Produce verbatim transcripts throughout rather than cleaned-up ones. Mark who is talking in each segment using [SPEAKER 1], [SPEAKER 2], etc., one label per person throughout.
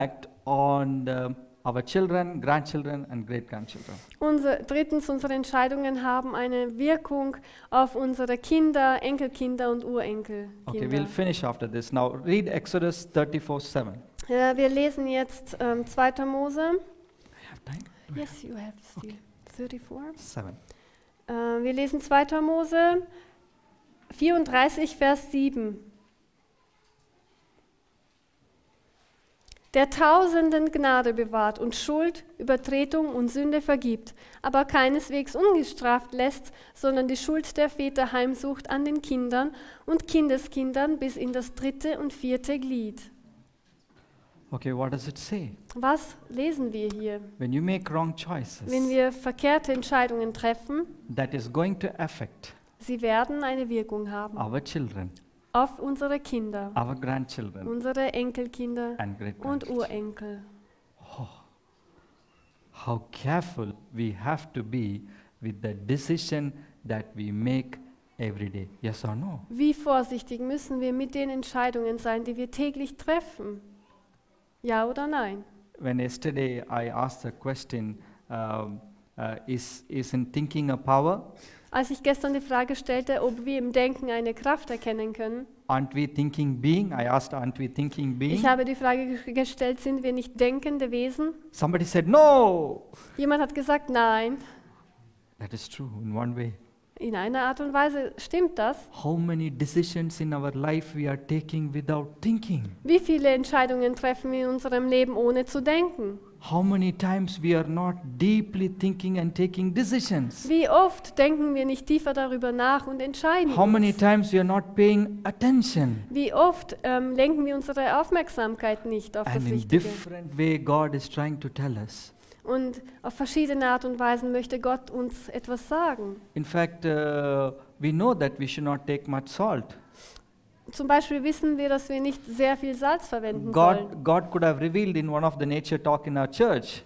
[SPEAKER 1] act on the, our children, grandchildren and great-grandchildren.
[SPEAKER 2] Unser, drittens, unsere Entscheidungen haben eine Wirkung auf unsere Kinder, Enkelkinder und Urenkelkinder.
[SPEAKER 1] Okay, we'll finish after this. Now read Exodus thirty-four seven.
[SPEAKER 2] Ja, wir lesen jetzt ähm, zweiter Mose.
[SPEAKER 1] I have time? Do I
[SPEAKER 2] Yes, you have still. thirty-four.
[SPEAKER 1] have- Seven.
[SPEAKER 2] Äh, wir lesen zweiter Mose vierunddreißig, Vers sieben. Der Tausenden Gnade bewahrt und Schuld, Übertretung und Sünde vergibt, aber keineswegs ungestraft lässt, sondern die Schuld der Väter heimsucht an den Kindern und Kindeskindern bis in das dritte und vierte Glied.
[SPEAKER 1] Okay, what does it say?
[SPEAKER 2] Was lesen wir hier?
[SPEAKER 1] When you make wrong choices,
[SPEAKER 2] Wenn wir verkehrte Entscheidungen treffen,
[SPEAKER 1] that is going to affect
[SPEAKER 2] sie werden eine Wirkung haben
[SPEAKER 1] our children,
[SPEAKER 2] auf unsere Kinder,
[SPEAKER 1] our grandchildren
[SPEAKER 2] unsere Enkelkinder
[SPEAKER 1] and
[SPEAKER 2] und
[SPEAKER 1] great-grandchildren.
[SPEAKER 2] Urenkel.
[SPEAKER 1] How careful we have to be with the decision that we make every day. Yes or no?
[SPEAKER 2] Wie vorsichtig müssen wir mit den Entscheidungen sein, die wir täglich treffen? Ja oder nein?
[SPEAKER 1] When yesterday I asked the question, um, uh, is, is in thinking a power?
[SPEAKER 2] Als ich gestern die Frage stellte, ob wir im Denken eine Kraft erkennen können,
[SPEAKER 1] Aren't we thinking being? I asked, aren't we thinking being?
[SPEAKER 2] ich habe die Frage ge- gestellt, sind wir nicht denkende Wesen?
[SPEAKER 1] Somebody said, no!
[SPEAKER 2] Jemand hat gesagt, nein.
[SPEAKER 1] That is true in one way.
[SPEAKER 2] In einer Art und Weise stimmt das.
[SPEAKER 1] How many decisions in our life we are taking without thinking?
[SPEAKER 2] Wie viele Entscheidungen treffen wir in unserem Leben, ohne zu denken?
[SPEAKER 1] How many times we are not deeply thinking and taking decisions?
[SPEAKER 2] Wie oft denken wir nicht tiefer darüber nach und entscheiden
[SPEAKER 1] How many
[SPEAKER 2] uns?
[SPEAKER 1] times we are not paying attention?
[SPEAKER 2] Wie oft ähm, lenken wir unsere Aufmerksamkeit nicht auf das
[SPEAKER 1] And in
[SPEAKER 2] Wichtige?
[SPEAKER 1] different way God is trying to tell us.
[SPEAKER 2] Und auf verschiedene Art und Weisen möchte Gott uns etwas sagen.
[SPEAKER 1] In fact, uh, we know that we should not take much salt.
[SPEAKER 2] Zum Beispiel wissen wir, dass wir nicht sehr viel Salz verwenden sollen.
[SPEAKER 1] God, God could have revealed in one of the nature talk in our church.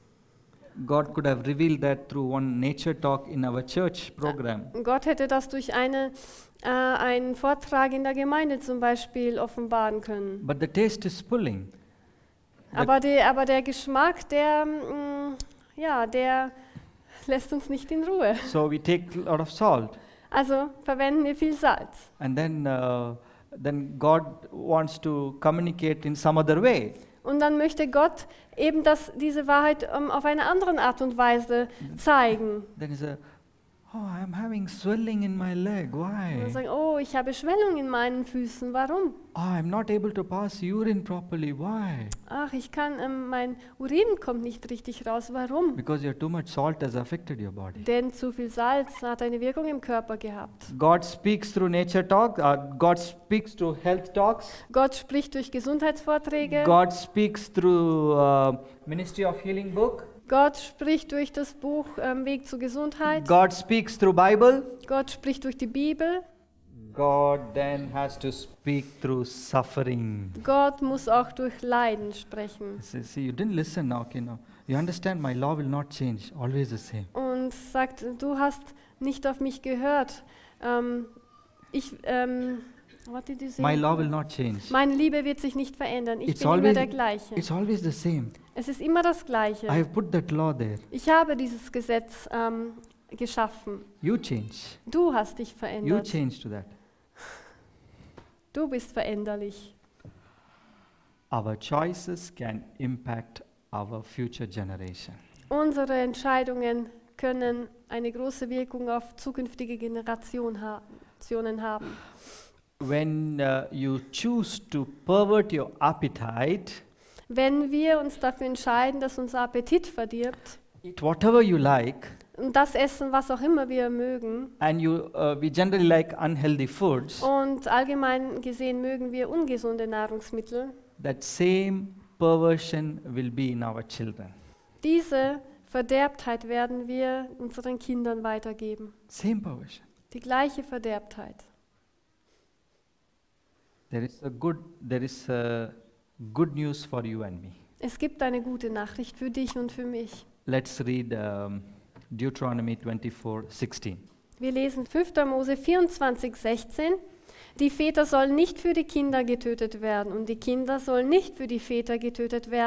[SPEAKER 1] God could have revealed that through one nature talk in our church program.
[SPEAKER 2] Gott hätte das durch eine, äh, einen Vortrag in der Gemeinde zum Beispiel offenbaren können.
[SPEAKER 1] But the taste is pulling. The-
[SPEAKER 2] Aber, die, aber der Geschmack, der, mm, ja, der lässt uns nicht in Ruhe.
[SPEAKER 1] So we take a lot of salt.
[SPEAKER 2] Also verwenden wir viel Salz.
[SPEAKER 1] And then, uh, then God wants to communicate in some other way.
[SPEAKER 2] Und dann möchte Gott eben das, diese Wahrheit ähm, auf eine andere Art und Weise zeigen.
[SPEAKER 1] Then he said, oh, I'm having swelling in my leg.
[SPEAKER 2] Und
[SPEAKER 1] Why?
[SPEAKER 2] dann sagen, oh, ich habe Schwellung in meinen Füßen. Warum?
[SPEAKER 1] Oh, I'm not able to pass urine properly. Why?
[SPEAKER 2] Ach, ich kann, ähm, mein Urin kommt nicht richtig raus. Warum?
[SPEAKER 1] Because you're too much salt has affected your body.
[SPEAKER 2] Denn zu viel Salz hat eine Wirkung im Körper gehabt.
[SPEAKER 1] God speaks through nature talk. Uh, God speaks through health talks.
[SPEAKER 2] Gott spricht durch Gesundheitsvorträge.
[SPEAKER 1] God speaks through uh, Ministry of Healing book.
[SPEAKER 2] Gott spricht durch das Buch ähm, Weg zur Gesundheit.
[SPEAKER 1] God speaks through Bible.
[SPEAKER 2] Gott spricht durch die Bibel.
[SPEAKER 1] God then has to speak through suffering.
[SPEAKER 2] Gott muss auch durch Leiden sprechen.
[SPEAKER 1] See, see, you didn't listen now, okay, now. You understand my law will not change, always the same.
[SPEAKER 2] Und sagt, du hast nicht auf mich gehört. Ähm, ich, ähm, what did you say?
[SPEAKER 1] My law will not change.
[SPEAKER 2] Meine Liebe wird sich nicht verändern. Ich
[SPEAKER 1] It's
[SPEAKER 2] bin immer
[SPEAKER 1] always-
[SPEAKER 2] der Gleiche.
[SPEAKER 1] It's always the same.
[SPEAKER 2] Es ist immer das Gleiche.
[SPEAKER 1] I have put that law there.
[SPEAKER 2] Ich habe dieses Gesetz ähm, geschaffen.
[SPEAKER 1] You change.
[SPEAKER 2] Du hast dich
[SPEAKER 1] You
[SPEAKER 2] verändert.
[SPEAKER 1] change to that.
[SPEAKER 2] Du bist veränderlich.
[SPEAKER 1] Our choices can impact our future generation.
[SPEAKER 2] Unsere Entscheidungen können eine große Wirkung auf zukünftige Generation ha- Generationen haben.
[SPEAKER 1] When uh, you choose to pervert your appetite,
[SPEAKER 2] Wenn wir uns dafür entscheiden, dass unser Appetit verdirbt
[SPEAKER 1] eat whatever you like,
[SPEAKER 2] und das essen, was auch immer wir mögen,
[SPEAKER 1] and you uh, we generally like unhealthy foods,
[SPEAKER 2] und allgemein gesehen mögen wir ungesunde Nahrungsmittel,
[SPEAKER 1] that same perversion will be in our children.
[SPEAKER 2] diese Verderbtheit werden wir unseren Kindern weitergeben.
[SPEAKER 1] Same perversion.
[SPEAKER 2] Die gleiche Verderbtheit.
[SPEAKER 1] There is a good there is a good news for you and me.
[SPEAKER 2] Es gibt eine gute Nachricht für dich und für mich.
[SPEAKER 1] Let's read um, Deuteronomy twenty-four sixteen.
[SPEAKER 2] Wir lesen fünfter Mose vierundzwanzig, sechzehn. Die Väter sollen nicht für die Kinder getötet werden und die Kinder sollen nicht für die Väter getötet werden.